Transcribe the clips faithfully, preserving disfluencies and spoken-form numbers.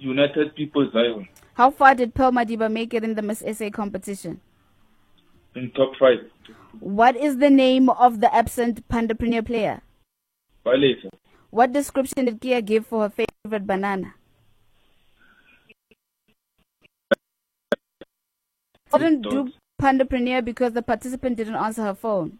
United People Zion. How far did Pearl Madiba make it in the Miss S A competition? In top five. What is the name of the absent Pandapreneur player? Violator. What description did Kia give for her favorite banana? Didn't do Pandapreneur because the participant didn't answer her phone.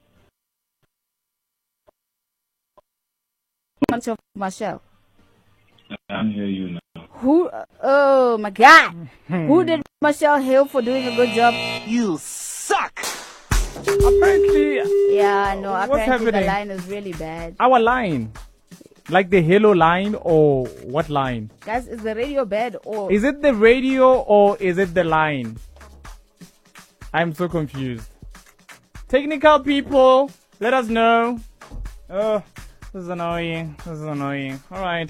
Much of Marshall. I'm here you now. Who? Oh my God! Who did Marshall hail for doing a good job? You suck. Apparently, Yeah, no. What's Apparently the happening? line is really bad. our line, like the hello line, or what line? Guys, is the radio bad or? Is it the radio or is it the line? I'm so confused. Technical people, let us know. Oh, this is annoying. This is annoying. All right.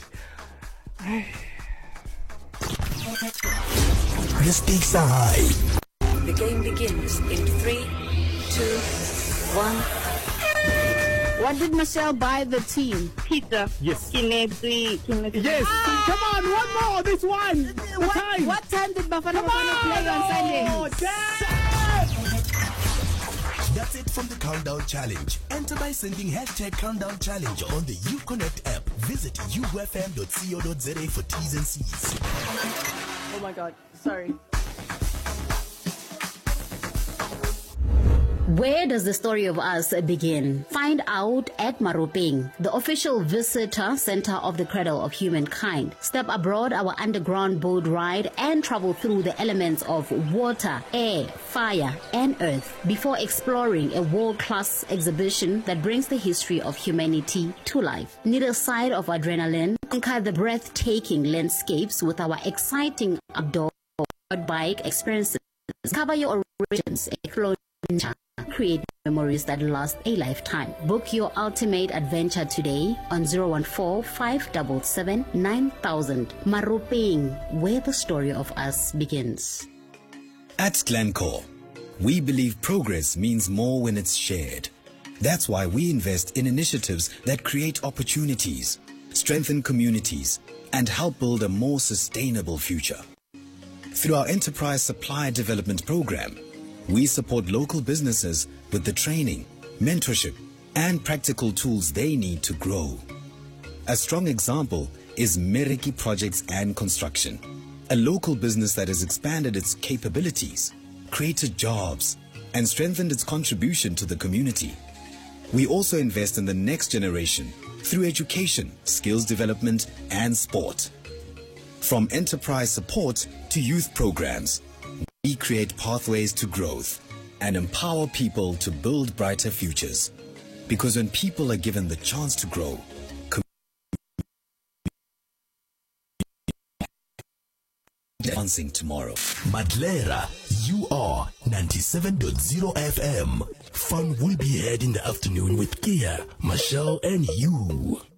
The stakes are high. The game begins in three, two, one. What did Michelle buy the team? Pizza. Yes. Kinesi. Kinesi. Yes. Come on, one more. This one. The What time. what time did Bafana Bafana play on Sunday? Oh, damn. That's it from the Countdown Challenge. Enter by sending hashtag Countdown Challenge on the UConnect app. Visit u f m dot co dot z a for T's and C's. Oh my God. Sorry. Where does the story of us begin? Find out at Maropeng, the official visitor center of the cradle of humankind. Step aboard our underground boat ride and travel through the elements of water, air, fire, and earth before exploring a world-class exhibition that brings the history of humanity to life. Need a side of adrenaline? Conquer the breathtaking landscapes with our exciting outdoor bike experiences. Cover your origins, explore nature. Create memories that last a lifetime. Book your ultimate adventure today on zero one four, five seven seven, nine thousand. Maropeng, where the story of us begins. At Glencore, we believe progress means more when it's shared. That's why we invest in initiatives that create opportunities, strengthen communities, and help build a more sustainable future. Through our Enterprise Supply Development Program, we support local businesses with the training, mentorship, and practical tools they need to grow. A strong example is Meriki Projects and Construction, a local business that has expanded its capabilities, created jobs, and strengthened its contribution to the community. We also invest in the next generation through education, skills development, and sport. From enterprise support to youth programs, we create pathways to growth and empower people to build brighter futures. Because when people are given the chance to grow, advancing tomorrow. Madlera, you are ninety-seven point zero F M. Fun will be had in the afternoon with Kia, Michelle, and you.